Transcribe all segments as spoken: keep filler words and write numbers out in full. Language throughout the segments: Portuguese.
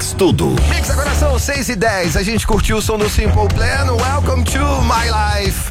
Mix Tudo. Mix, agora são seis e dez. A gente curtiu o som do Simple Plan. Welcome to my life.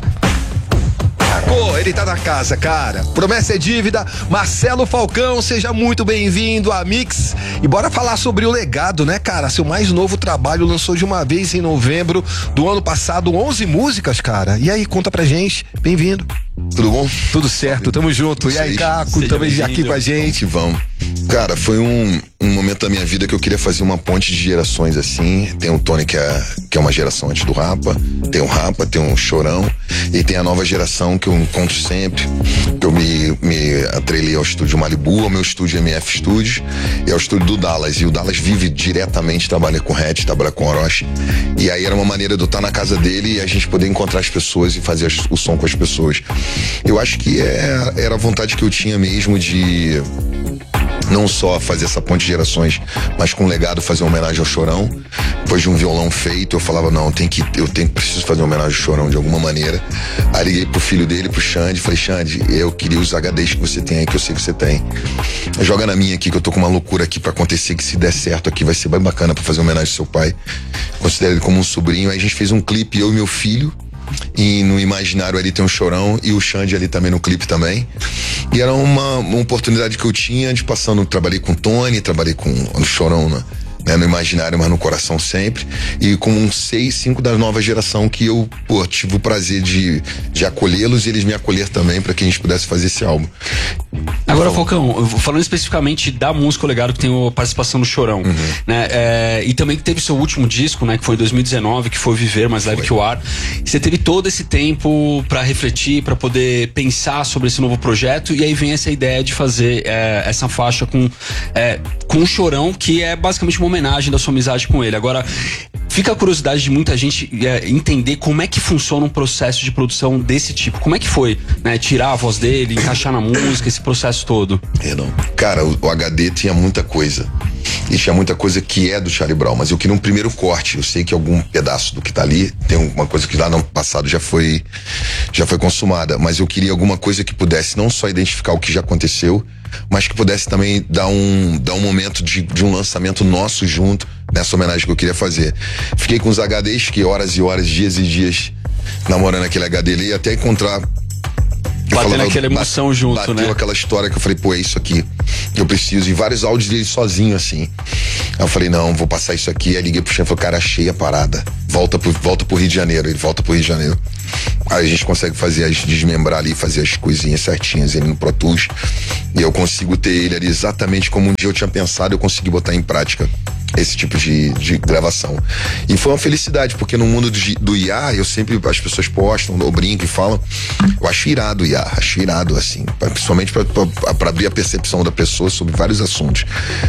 Pô, ele tá na casa, cara. Promessa é dívida. Marcelo Falcão, seja muito bem-vindo a Mix. E bora falar sobre o legado, né, cara? Seu mais novo trabalho lançou de uma vez em novembro do ano passado, onze músicas, cara. E aí, conta pra gente. Bem-vindo. Tudo bom? Tudo certo, tamo junto. E aí, Caco, também aqui com a gente. Vamos. Cara, foi um, um momento da minha vida que eu queria fazer uma ponte de gerações assim. Tem o Tony, que é, que é uma geração antes do Rapa. Tem o Rapa, tem o Chorão. E tem a nova geração que eu encontro sempre. Que eu me, me atrelei ao estúdio Malibu, ao meu estúdio M F Studios. E ao estúdio do Dallas. E o Dallas vive diretamente, trabalha com Hatch, trabalha com Orochi. E aí era uma maneira de eu estar na casa dele e a gente poder encontrar as pessoas e fazer o som com as pessoas. Eu acho que é, era a vontade que eu tinha mesmo de não só fazer essa ponte de gerações, mas com um legado, fazer uma homenagem ao Chorão. Depois de um violão feito, eu falava, não, tem que, eu tenho, preciso fazer uma homenagem ao Chorão de alguma maneira. Aí liguei pro filho dele, pro Xande, falei, Xande, eu queria os H Ds que você tem aí, que eu sei que você tem. Joga na minha aqui, que eu tô com uma loucura aqui pra acontecer, que se der certo aqui vai ser bem bacana pra fazer uma homenagem ao seu pai. Considero ele como um sobrinho. Aí a gente fez um clipe, eu e meu filho. E no imaginário ali tem um Chorão e o Xande ali também no clipe também. E era uma, uma oportunidade que eu tinha de passando, trabalhei com o Tony, trabalhei com o Chorão, né? Né, no imaginário, mas no coração sempre. E com uns seis, cinco da nova geração que eu, pô, tive o prazer de, de acolhê-los e eles me acolher também para que a gente pudesse fazer esse álbum. Agora, Falcão, falando especificamente da música O Legado, que tem a participação do Chorão, uhum. né? É, e também que teve seu último disco, né? Que foi em dois mil e dezenove, que foi Viver Mais Leve Que o Ar. Você teve todo esse tempo para refletir, para poder pensar sobre esse novo projeto, e aí vem essa ideia de fazer é, essa faixa com, é, com o Chorão, que é basicamente uma homenagem da sua amizade com ele. Agora, fica a curiosidade de muita gente é, entender como é que funciona um processo de produção desse tipo. Como é que foi, né? Tirar a voz dele, encaixar na música, esse processo todo. É, não. Cara, o, o H D tinha muita coisa. E tinha muita coisa que é do Charlie Brown, mas eu queria um primeiro corte. Eu sei que algum pedaço do que tá ali tem uma coisa que lá no passado já foi já foi consumada, mas eu queria alguma coisa que pudesse não só identificar o que já aconteceu, mas que pudesse também dar um, dar um momento de, de um lançamento nosso junto, nessa homenagem que eu queria fazer. Fiquei com os H Ds, que horas e horas, dias e dias namorando aquele H D ali, até encontrar batendo aquela emoção bate, junto, bateu né? Bateu aquela história que eu falei, pô, é isso aqui que eu preciso. E vários áudios dele sozinho, assim. Aí eu falei, não, vou passar isso aqui. Aí liguei pro chefe e falei, cara, achei a parada. Volta pro, volta pro Rio de Janeiro. Ele volta pro Rio de Janeiro. Aí a gente consegue fazer, as, desmembrar ali, fazer as coisinhas certinhas ele no Pro Tools. E eu consigo ter ele ali exatamente como um dia eu tinha pensado, eu consegui botar em prática esse tipo de, de gravação. E foi uma felicidade, porque no mundo do, do I A, eu sempre, as pessoas postam, ou brincam e falam, eu acho irado o I A, acho irado, assim, principalmente para abrir a percepção da pessoa sobre vários assuntos.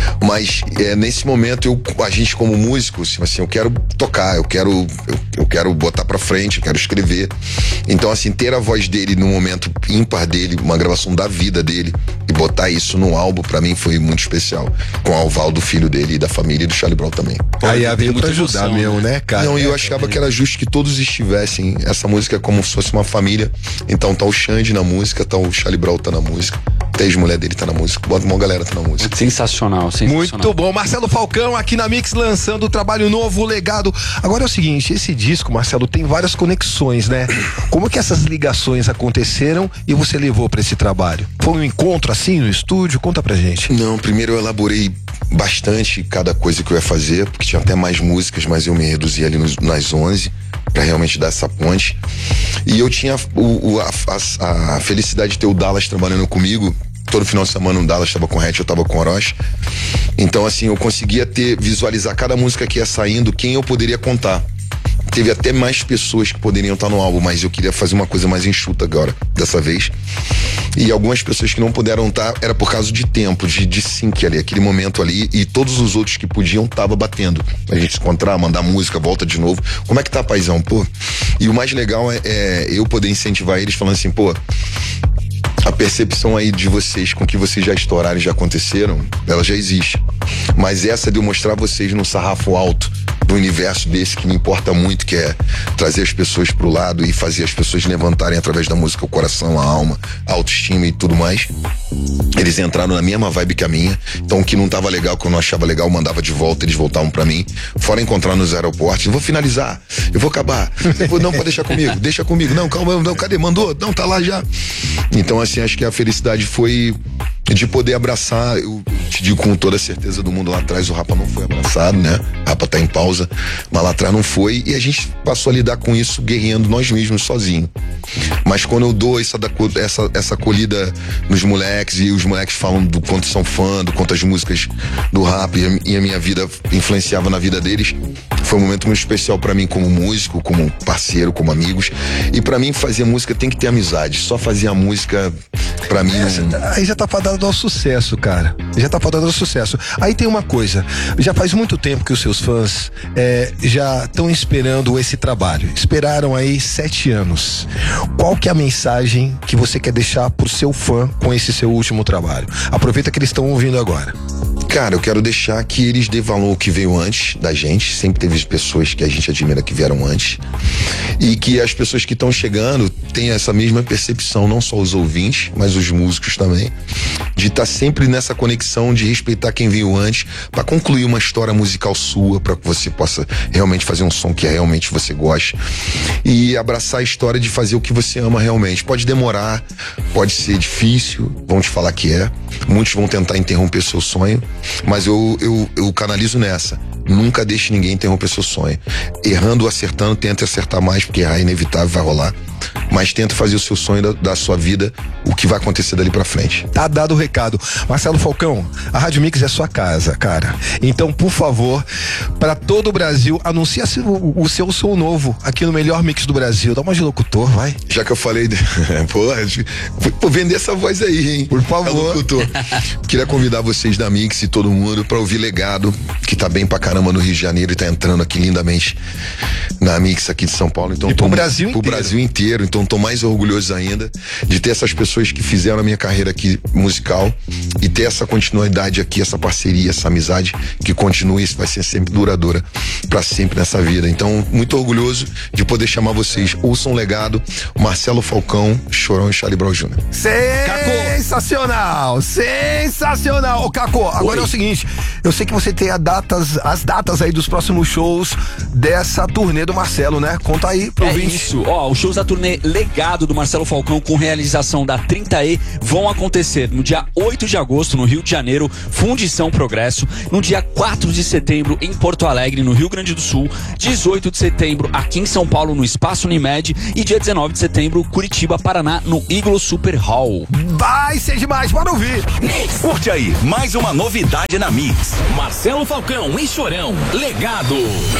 Mas é, nesse momento, eu, a gente como músico, assim, eu quero tocar, eu quero, eu, eu quero botar pra frente, eu quero escrever. Então, assim, ter a voz dele no momento ímpar dele, uma gravação da vida dele, e botar isso no álbum, pra mim foi muito especial. Com o Alvaldo, filho dele e da família, e do Charlie Brown também. Aí veio pra ajudar mesmo, né, cara? Não, e eu é, achava é. que era justo que todos estivessem. Essa música é como se fosse uma família. Então tá o Xande na música, tá o Charlie Brown tá na música, até a ex-mulher dele tá na música, bota uma galera tá na música. Sensacional, sensacional. Muito bom. Marcelo Falcão aqui na Mix, lançando o trabalho novo, o Legado. Agora é o seguinte, esse disco, Marcelo, tem várias conexões, né? Como que essas ligações aconteceram e você levou pra esse trabalho? Foi um encontro assim no estúdio? Conta pra gente. Não, primeiro eu elaborei bastante cada coisa que eu ia fazer, porque tinha até mais músicas, mas eu me reduzi ali nos, nas onze pra realmente dar essa ponte. E eu tinha o, o, a, a, a felicidade de ter o Dallas trabalhando comigo. Todo final de semana o Dallas estava com o Hatch, eu tava com o Orochi. Então, assim, eu conseguia ter, visualizar cada música que ia saindo, quem eu poderia contar. Teve até mais pessoas que poderiam estar no álbum, mas eu queria fazer uma coisa mais enxuta agora, dessa vez. E algumas pessoas que não puderam estar, era por causa de tempo, de, de sync ali, aquele momento ali, e todos os outros que podiam tava batendo. A gente se encontrar, mandar música, volta de novo. Como é que tá, paizão? Pô. E o mais legal é, é eu poder incentivar eles falando assim, pô, a percepção aí de vocês com que vocês já estouraram e já aconteceram, ela já existe. Mas essa de eu mostrar vocês num sarrafo alto, do universo desse que me importa muito, que é trazer as pessoas pro lado e fazer as pessoas levantarem através da música o coração, a alma, a autoestima e tudo mais. Eles entraram na mesma vibe que a minha, então o que não tava legal, que eu não achava legal, eu mandava de volta, eles voltavam pra mim, fora encontrar nos aeroportos. Eu vou finalizar, eu vou acabar, eu vou, não, pode deixar comigo, deixa comigo, não, calma, não, cadê, mandou? Não, tá lá já. Então assim, acho que a felicidade foi de poder abraçar. Eu te digo com toda a certeza do mundo, lá atrás o Rapa não foi abraçado, né? O Rapa tá em pausa, mas lá atrás não foi, e a gente passou a lidar com isso guerreando nós mesmos sozinho. Mas quando eu dou essa, essa, essa acolhida nos moleques, e os moleques falam do quanto são fã, do quanto as músicas do Rapa e a, e a minha vida influenciava na vida deles, foi um momento muito especial pra mim como músico, como parceiro, como amigos. E pra mim fazer música tem que ter amizade. Só fazer a música pra mim... É, não... Aí já tá fadado ao sucesso, cara. Já tá fadado ao sucesso. Aí tem uma coisa, já faz muito tempo que os seus fãs é, já estão esperando esse trabalho. Esperaram aí sete anos. Qual que é a mensagem que você quer deixar pro seu fã com esse seu último trabalho? Aproveita que eles estão ouvindo agora. Cara, eu quero deixar que eles dê valor ao que veio antes da gente. Sempre teve pessoas que a gente admira que vieram antes. E que as pessoas que estão chegando tenham essa mesma percepção, não só os ouvintes, mas os músicos também, de estar tá sempre nessa conexão de respeitar quem veio antes, para concluir uma história musical sua, para que você possa realmente fazer um som que realmente você goste. E abraçar a história de fazer o que você ama realmente. Pode demorar, pode ser difícil, vão te falar que é. Muitos vão tentar interromper seu sonho, mas eu, eu, eu canalizo nessa. Nunca deixe ninguém interromper seu sonho. Errando ou acertando, tenta acertar mais, porque errar é inevitável, vai rolar. Mas tenta fazer o seu sonho da, da sua vida, o que vai acontecer dali pra frente. Tá dado o recado. Marcelo Falcão, a Rádio Mix é sua casa, cara. Então, por favor, pra todo o Brasil, anuncia o, o seu som novo aqui no melhor mix do Brasil. Dá uma de locutor, vai. Já que eu falei, de... pô, vou vender essa voz aí, hein? Por favor. Locutor. Queria convidar vocês da Mix e todo mundo pra ouvir Legado, que tá bem pra caramba no Rio de Janeiro e tá entrando aqui lindamente na Mix aqui de São Paulo. Então, e pro Brasil pro inteiro. Brasil inteiro. Então, tô mais orgulhoso ainda de ter essas pessoas que fizeram a minha carreira aqui musical e ter essa continuidade aqui, essa parceria, essa amizade que continue, isso vai ser sempre duradoura pra sempre nessa vida. Então, muito orgulhoso de poder chamar vocês. Ouçam Legado, Marcelo Falcão, Chorão e Charlie Brown Júnior Sensacional! Sensacional! Ô, Cacô, agora Oi. é o seguinte, eu sei que você tem a datas, as datas aí dos próximos shows dessa turnê do Marcelo, né? Conta aí pro É ouvinte. isso, ó, os shows da turnê Legado do Marcelo Falcão com realização da trinta E vão acontecer no dia oito de agosto no Rio de Janeiro, Fundição Progresso, no dia quatro de setembro em Porto Alegre, no Rio Grande do Sul, dezoito de setembro aqui em São Paulo no Espaço Unimed e dia dezenove de setembro Curitiba, Paraná, no Iglo Super Hall. Vai ser demais, bora ouvir! Curte aí, mais uma novidade na Mix. Marcelo Falcão e Chorão, Legado.